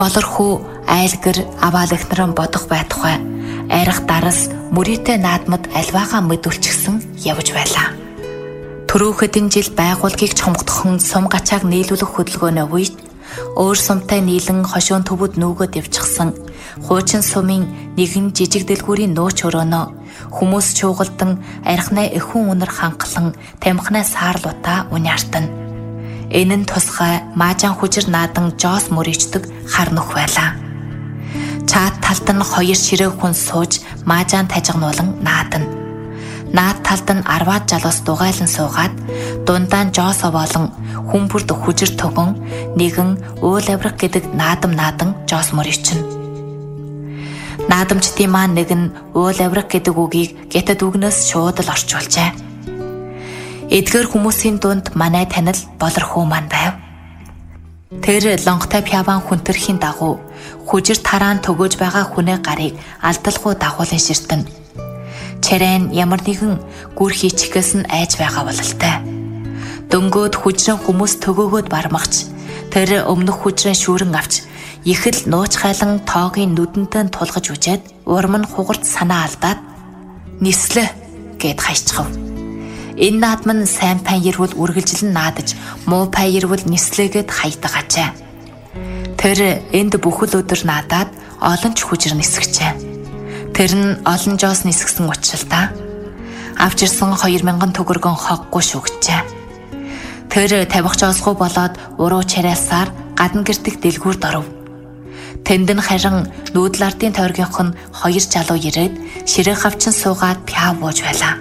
Болорхуу айлгэр аваалэгнэрэн бодох байтугай арих дарас мөрийтэй наадмад альваагаа мэдүүлчихсэн явж байлаа. Түрүү хэдэн жил байгууллагыг чомгдохон сум гачааг нийлүүлэх хөдөлгөөнөө үед өөр сумтай нийлэн хошуун төвөд нүгөд явчихсан хуучин сумын нэгэн жижиг дэлгүүрийн нөөч өрөөнөө хүмүүс чуугалдан архинаа эхүүн үнэр хангалан тамхинаа саарлуудаа униартана. Энэ нь тусгай маажаан хүжир наадан жоос мөрийчдэг хар нүх байлаа. Чаад талд нь хоёр ширээ хүн сууж маажаан тажигнуулан наадана. Наад талд нь 10-аад жалуус дугайлан суугаад дундаа нь жоос овоолон хүмбүрд хүжир төгөн нэгэн уул авраг гэдэг наадан жоос мөрийчин. Наадамчдын маань нэг нь уул авраг гэдэг үгийг гэтэд үгнээс шууд л орчуулжээ. Эдгээр хүмүүсийн дунд манай танил Болорхуу маань байв. Тэр лонготой пяван хүнтерхийн дагуу хүжир тараан төгөөж байгаа хүнээ гарыг алдалгүй дагуулan ширтэн. Чарайн ямар нэгэн гүр хийчихээс нь айж байгаа бололтой. Дөнгөөд хүжрэн хүмүүс төгөөгөөд бармагч тэр өмнөх хүжрэн шүүрэн авч ихэл нууч хайлан тоогийн нүдэнтэй тулгаж үжээд урам нь хугарч санаа алдаад нислэ гэд хайчхав. Энэ наадам нь сайн пайн ирвэл үргэлжлэн наадаж муу пайн ирвэл нислэгээд хайдаг ачаа. Тэр энд бүхэл өдөр наадаад олон ч хүжир нисгчээ. Тэр нь олон жоос нисгсэн учралтай авч ирсэн 2000 төгрөгөн хоггүй шүгчээ. Тэр тавих жоосгүй болоод уруу чараасаар гадна гэртэг дэлгүүрд оров. Тэнд нь харин нүүдэл ардын тойргийнх нь 2 залуу ирээд ширээ хавчин суугаад пяв бууж байлаа.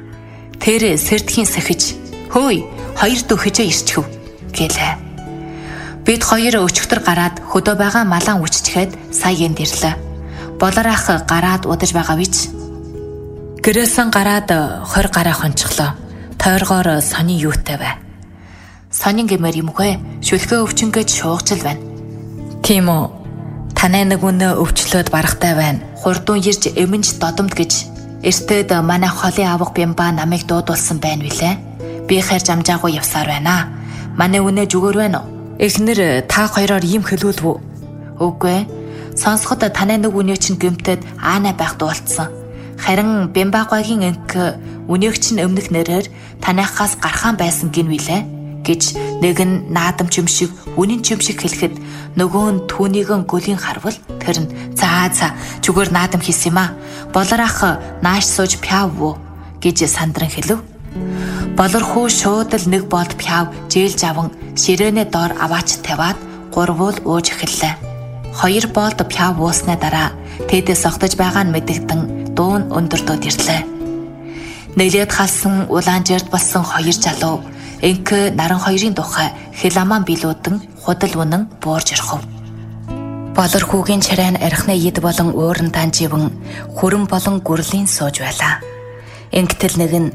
Тэр сэрдхийн сэхэж "Хөөй, хоёр дөхөжөө ирчихв" гэлээ. Бид хоёр өчигдөр гараад хөдөө байгаа малан үччихэд сая энд ирлээ. Болорах гараад удаж байгаа биз. Гэрээсэн гараад 20 гараа хончихлоо. Тойргоор сони юутай бай. Сонин гэмээр юмгүй шүлхээ өвчнгээд шуугчл байна. Тийм үү. Танай нэг үнэ өвчлөөд барахтай байна. Хурдун ирж эмэнж додомд гэж эртээд манай холын авах бямба намайг дуудулсан байна вүлээ. Би хайр замжаагүй явсаар байна. Манай үнэ зүгөр байна уу? Эхнэр та хоёроор ийм хэлүүлв үү? Үгүй. Сонсоход танай нэг үнэ чинь гэмтэд аанаа байх дуулцсан. Харин бямбагаагийн анги үнээг чинь өмнөх нэрээр танайхаас гархан байсан гин вүлээ гэж нэг нь наадамч юм шиг үнэн ч юм шиг хэлэхэд нөгөө нь түүнийг гөлийн харвал тэр нь за зүгээр наадам хийсэн юм а. Болорах нааш сууж пяв уу гэж сандран хэлв. Болорхуу шууд л нэг болд пяв жээлж аван ширээнэ доор аваач тавиад гурвуул ууж эхэллээ. 2 болд пяв уусны дараа тэдэс огтож байгаа нь мэдэгдэн дуун өндөртөд ирлээ. Нэлээд халсан улаанжирд болсон 2 залуу энхэ наран хоёрын тухай хиламан билүүдэн худал үнэн буурж ирхв. Болорхуугийн чарайн архины ид болон уурантан живэн хүрэн болон гүрлийн сууж байлаа. Ингэтэл нэг нь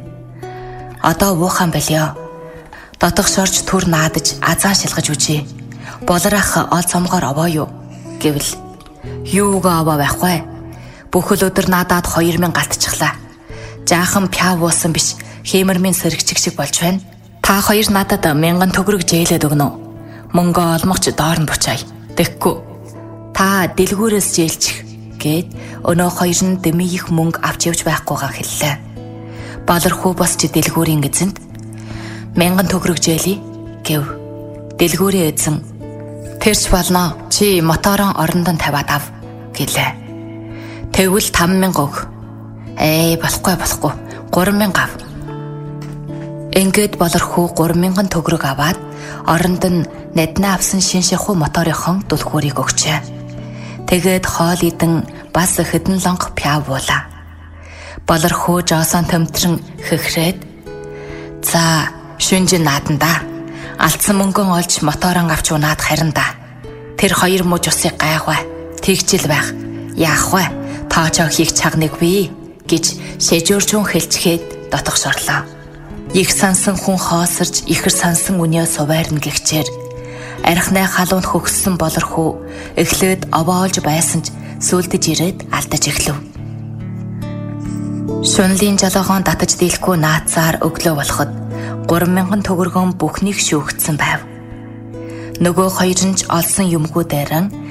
одоо уухан болё. Дотох шорж түр наадаж азаа шилгаж үжээ. Болорах ол цомгоор овоо юу гэвэл юугаа аваа байхгүй. Бүхэл өдөр наадаад 2000 галтчихлаа. Жаахан пяв уусан биш хэмэрмийн сэрэгчиг шиг болж байна. Та хоёр надад 1000 төгрөг жээлээд өгнө. Мөнгө олмогч доор нь буцаая. Тэгэхгүй та дэлгүүрээс жээлчих гэд өнөө хоёр нь дэми их мөнгө авч явж байхгүйгаа хэллээ. Болорхуу босч дэлгүүрийн эзэнд 1000 төгрөг жээлий гэв. Дэлгүүрийн эзэн тэрч болно. Чи моторон орондон тавиад ав гэлээ. Тэгвэл 5000 өг. Болохгүй. 3000 ав. Ингээд Болорхуу 3000 төгрөг аваад оронд нь наднаа авсан шиншихүү моторынхон дүлхүүрийг өгчээ. Тэгээд хоол идэн бас хэдэн лонг пяв буулаа. Болорхуу жоосон төмтрэн хэхрээд за шүнжин наадандаа алдсан мөнгөн олж моторон авч унаад харин да. Тэр 2 мууж усыг гайхвай. Тэгжил байх. Яах вэ? Тоочоо хийх чагныг бий гэж шэжүүрчүүн хэлчихэд дотох сорлоо. Их сансан хүн хоосорж ихэр сансан үнэ суваарна гихчээр архинаа халуунд хөгссөн Болорхуу эхлээд овоолж байсан ч сүлдэж ирээд алдаж эхлэв. Шунлын жолоогоон татаж дийлэхгүй наацаар өглөө болоход 3000 төгрөгөн бүхнийг шүүгдсэн байв. Нөгөө хоёр нь ч олсон юмгүй дээрэн